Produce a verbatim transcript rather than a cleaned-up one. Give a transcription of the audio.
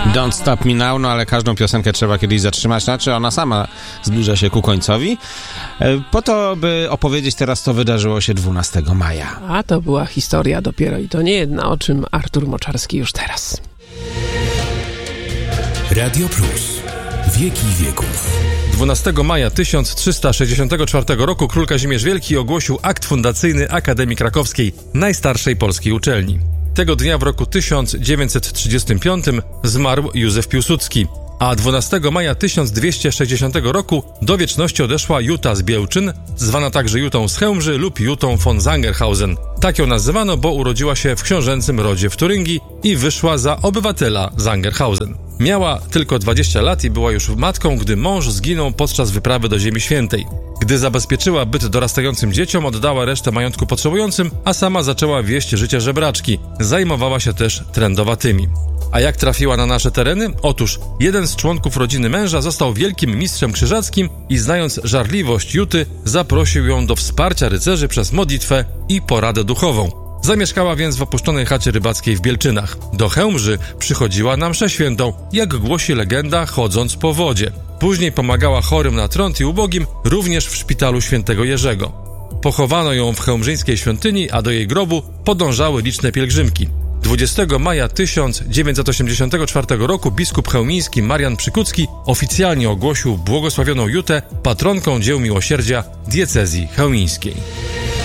Don't Stop Me Now, no ale każdą piosenkę trzeba kiedyś zatrzymać, znaczy ona sama zbliża się ku końcowi, po to, by opowiedzieć teraz, co wydarzyło się dwunastego maja. A to była historia dopiero i to nie jedna, o czym Artur Moczarski już teraz. Radio Plus. Wieki wieków. dwunastego maja tysiąc trzysta sześćdziesiątego czwartego roku król Kazimierz Wielki ogłosił akt fundacyjny Akademii Krakowskiej, najstarszej polskiej uczelni. Tego dnia w roku tysiąc dziewięćset trzydziestym piątym zmarł Józef Piłsudski, a dwunastego maja tysiąc dwieście sześćdziesiątego roku do wieczności odeszła Juta z Białczyn, zwana także Jutą z Chełmży lub Jutą von Sangerhausen. Tak ją nazywano, bo urodziła się w książęcym rodzie w Turyngii i wyszła za obywatela Sangerhausen. Miała tylko dwadzieścia lat i była już matką, gdy mąż zginął podczas wyprawy do Ziemi Świętej. Gdy zabezpieczyła byt dorastającym dzieciom, oddała resztę majątku potrzebującym, a sama zaczęła wieść życie żebraczki. Zajmowała się też trędowatymi. A jak trafiła na nasze tereny? Otóż jeden z członków rodziny męża został wielkim mistrzem krzyżackim i znając żarliwość Juty, zaprosił ją do wsparcia rycerzy przez modlitwę i poradę duchową. Zamieszkała więc w opuszczonej chacie rybackiej w Bielczynach. Do Chełmży przychodziła na mszę świętą, jak głosi legenda, chodząc po wodzie. Później pomagała chorym na trąd i ubogim, również w szpitalu świętego Jerzego. Pochowano ją w chełmżyńskiej świątyni, a do jej grobu podążały liczne pielgrzymki. dwudziestego maja tysiąc dziewięćset osiemdziesiątego czwartego roku biskup chełmiński Marian Przykucki oficjalnie ogłosił błogosławioną Jutę patronką dzieł miłosierdzia diecezji chełmińskiej.